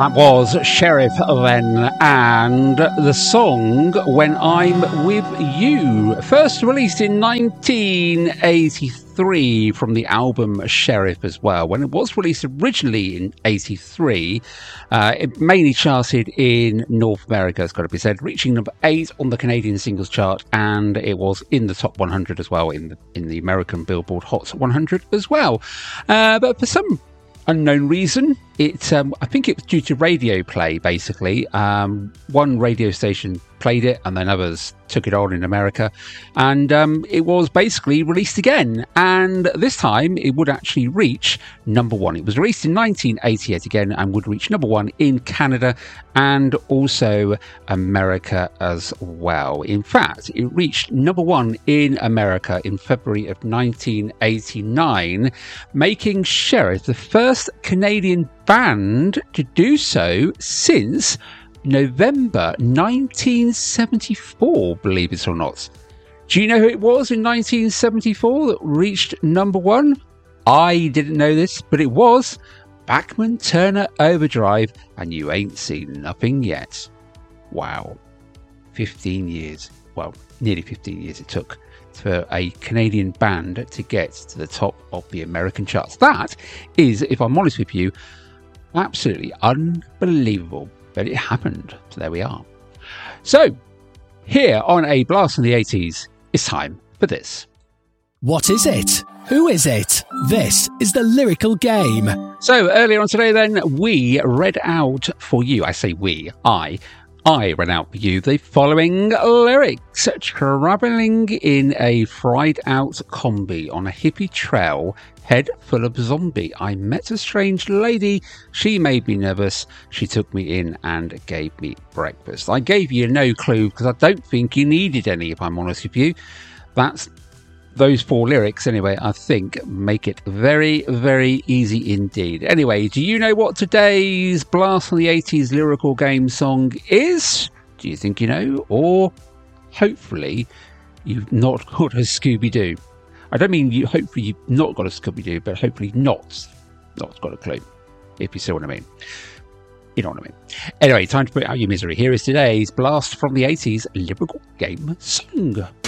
That was Sheriff then, and the song When I'm With You, first released in 1983 from the album Sheriff as well. When it was released originally in 83, it mainly charted in North America, it's got to be said, reaching number 8 on the Canadian singles chart, and it was in the top 100 as well in the American Billboard Hot 100 as well. But for some unknown reason, I think it was due to radio play, basically. One radio station played it and then others took it on in America, and it was basically released again, and this time it would actually reach number 1. It was released in 1988 again and would reach number 1 in Canada and also America as well. In fact, it reached number 1 in America in February of 1989, making Sheriff the first Canadian band to do so since November 1974, believe it or not. Do you know who it was in 1974 that reached number 1? I didn't know this, but it was Bachman Turner Overdrive, and You Ain't Seen Nothing Yet. Wow. 15 years. Well, nearly 15 years it took for a Canadian band to get to the top of the American charts. That is, if I'm honest with you, absolutely unbelievable. But it happened. So there we are. So, here on A Blast from the 80s, it's time for this. What is it? Who is it? This is the Lyrical Game. So, earlier on today then, we read out for you. I say we, I read out for you the following lyrics. Travelling in a fried out combi on a hippie trail, head full of zombie, I met a strange lady. She made me nervous. She took me in and gave me breakfast. I gave you no clue because I don't think you needed any, if I'm honest with you. Those 4 lyrics, anyway, I think make it very, very easy indeed. Anyway, do you know what today's Blast from the 80s Lyrical Game song is? Do you think you know? Or hopefully you've not got a Scooby-Doo. I don't mean hopefully you've not got a Scooby-Doo, but hopefully not got a clue, if you see what I mean. You know what I mean. Anyway, time to put out your misery. Here is today's Blast from the 80s Lyrical Game song.